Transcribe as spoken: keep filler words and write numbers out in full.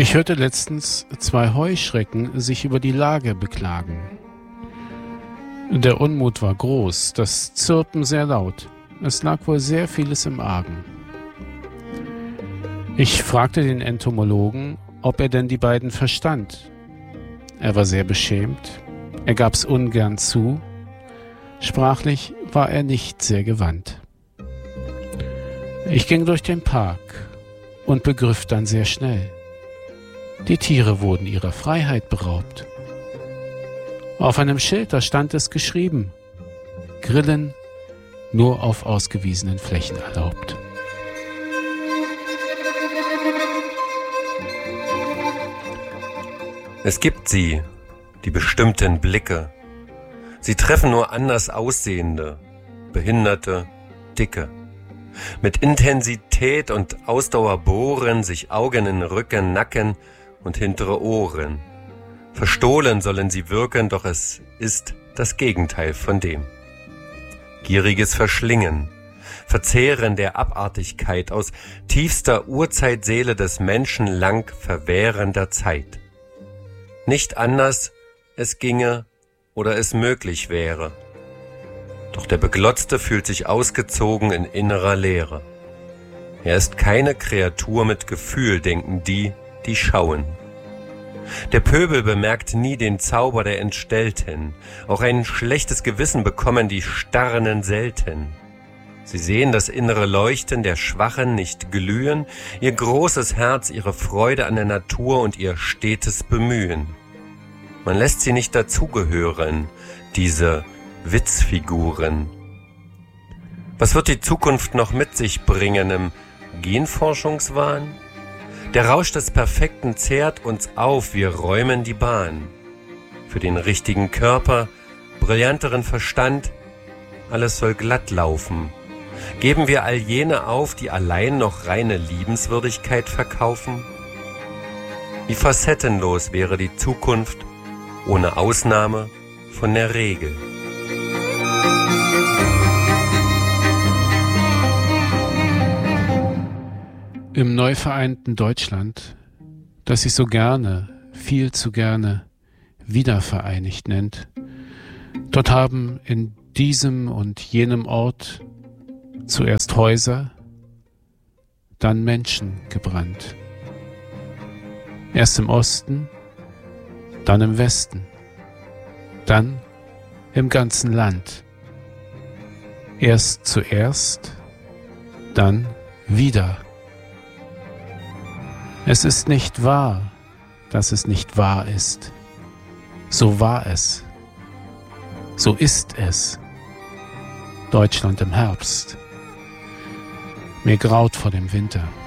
Ich hörte letztens zwei Heuschrecken sich über die Lage beklagen. Der Unmut war groß, das Zirpen sehr laut. Es lag wohl sehr vieles im Argen. Ich fragte den Entomologen, ob er denn die beiden verstand. Er war sehr beschämt, er gab's ungern zu. Sprachlich war er nicht sehr gewandt. Ich ging durch den Park und begriff dann sehr schnell: Die Tiere wurden ihrer Freiheit beraubt. Auf einem Schild, da stand es geschrieben: Grillen nur auf ausgewiesenen Flächen erlaubt. Es gibt sie, die bestimmten Blicke. Sie treffen nur anders Aussehende, Behinderte, Dicke. Mit Intensität und Ausdauer bohren sich Augen in Rücken, Nacken und hintere Ohren. Verstohlen sollen sie wirken, doch es ist das Gegenteil von dem. Gieriges Verschlingen, Verzehren der Abartigkeit aus tiefster Urzeitseele des Menschen lang verwährender Zeit. Nicht anders es ginge oder es möglich wäre. Doch der Beglotzte fühlt sich ausgezogen in innerer Leere. Er ist keine Kreatur mit Gefühl, denken die, die schauen. Der Pöbel bemerkt nie den Zauber der Entstellten. Auch ein schlechtes Gewissen bekommen die Starren selten. Sie sehen das innere Leuchten der Schwachen nicht glühen, ihr großes Herz, ihre Freude an der Natur und ihr stetes Bemühen. Man lässt sie nicht dazugehören, diese Witzfiguren. Was wird die Zukunft noch mit sich bringen im Genforschungswahn? Der Rausch des Perfekten zehrt uns auf, wir räumen die Bahn. Für den richtigen Körper, brillanteren Verstand, alles soll glatt laufen. Geben wir all jene auf, die allein noch reine Liebenswürdigkeit verkaufen? Wie facettenlos wäre die Zukunft ohne Ausnahme von der Regel. Im neu vereinten Deutschland, das sich so gerne, viel zu gerne, wiedervereinigt nennt, dort haben in diesem und jenem Ort zuerst Häuser, dann Menschen gebrannt. Erst im Osten, dann im Westen, dann im ganzen Land. Erst zuerst, dann wieder. Es ist nicht wahr, dass es nicht wahr ist. So war es. So ist es. Deutschland im Herbst. Mir graut vor dem Winter.